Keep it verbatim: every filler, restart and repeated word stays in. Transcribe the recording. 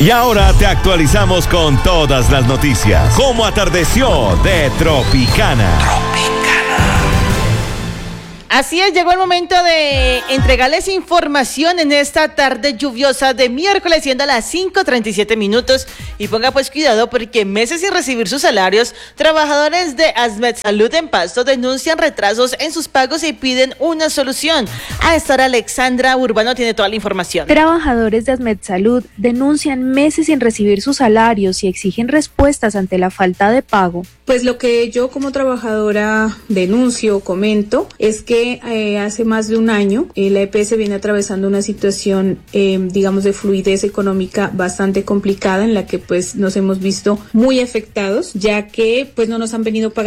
Y ahora te actualizamos con todas las noticias. Cómo atardeció de Tropicana. Así es, llegó el momento de entregarles información en esta tarde lluviosa de miércoles, siendo a las cinco treinta y siete minutos. Y ponga pues cuidado porque meses sin recibir sus salarios, trabajadores de Asmed Salud en Pasto denuncian retrasos en sus pagos y piden una solución. A esta hora Alexandra Urbano tiene toda la información. Trabajadores de Asmed Salud denuncian meses sin recibir sus salarios y exigen respuestas ante la falta de pago. Pues lo que yo como trabajadora denuncio, comento, es que eh, hace más de un año eh, la E P S viene atravesando una situación, eh, digamos, de fluidez económica bastante complicada en la que pues nos hemos visto muy afectados, ya que pues no nos han venido pagando